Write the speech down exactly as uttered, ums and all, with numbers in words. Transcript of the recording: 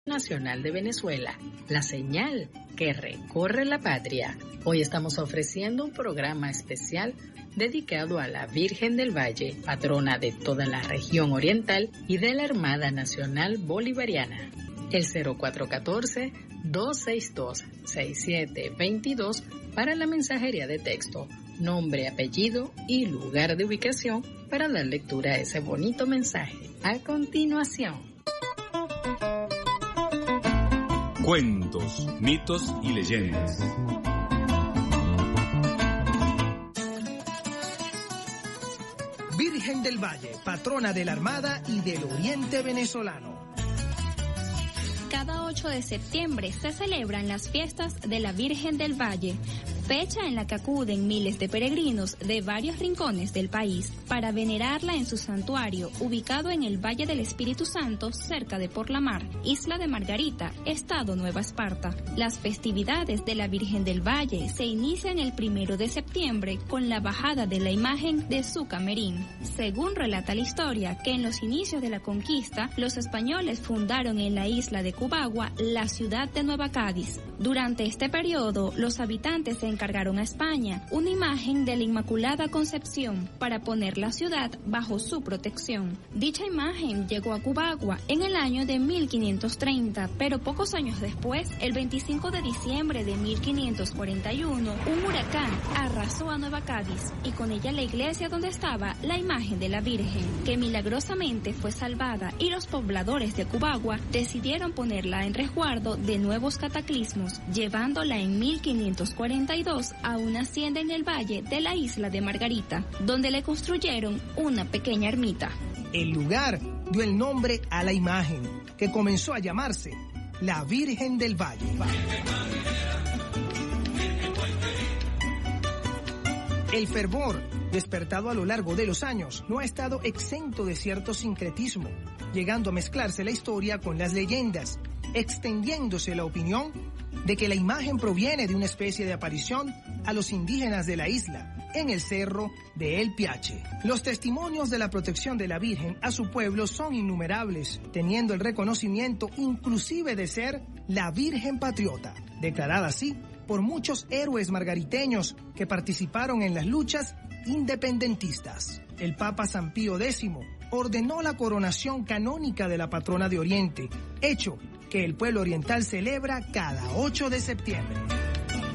Nacional de Venezuela, la señal que recorre la patria. Hoy estamos ofreciendo un programa especial dedicado a la Virgen del Valle, patrona de toda la región oriental y de la Armada Nacional Bolivariana. El cero cuatro uno cuatro, dos seis dos, seis siete dos dos para la mensajería de texto, nombre, apellido y lugar de ubicación para dar lectura a ese bonito mensaje. A continuación. Cuentos, mitos y leyendas. Virgen del Valle, patrona de la Armada y del Oriente venezolano. Cada ocho de septiembre se celebran las fiestas de la Virgen del Valle, fecha en la que acuden miles de peregrinos de varios rincones del país para venerarla en su santuario, ubicado en el Valle del Espíritu Santo, cerca de Porlamar, Isla de Margarita, Estado Nueva Esparta. Las festividades de la Virgen del Valle se inician el primero de septiembre con la bajada de la imagen de su camerín. Según relata la historia, que en los inicios de la conquista, los españoles fundaron en la isla de Cubagua la ciudad de Nueva Cádiz. Durante este periodo, los habitantes se encargaron a España una imagen de la Inmaculada Concepción para poner la ciudad bajo su protección. Dicha imagen llegó a Cubagua en el año de mil quinientos treinta, pero pocos años después, el veinticinco de diciembre de mil quinientos cuarenta y uno, un huracán arrasó a Nueva Cádiz y con ella la iglesia donde estaba la imagen de la Virgen, que milagrosamente fue salvada, y los pobladores de Cubagua decidieron ponerla en resguardo de nuevos cataclismos, llevándola en mil quinientos cuarenta y dos a una hacienda en el valle de la isla de Margarita, donde le construyeron una pequeña ermita. El lugar dio el nombre a la imagen, que comenzó a llamarse la Virgen del Valle. El fervor despertado a lo largo de los años no ha estado exento de cierto sincretismo, llegando a mezclarse la historia con las leyendas, extendiéndose la opinión de que la imagen proviene de una especie de aparición a los indígenas de la isla, en el cerro de El Piache. Los testimonios de la protección de la Virgen a su pueblo son innumerables, teniendo el reconocimiento inclusive de ser la Virgen Patriota, declarada así por muchos héroes margariteños que participaron en las luchas independentistas. El Papa San Pío X ordenó la coronación canónica de la patrona de Oriente, hecho que el pueblo oriental celebra cada ocho de septiembre.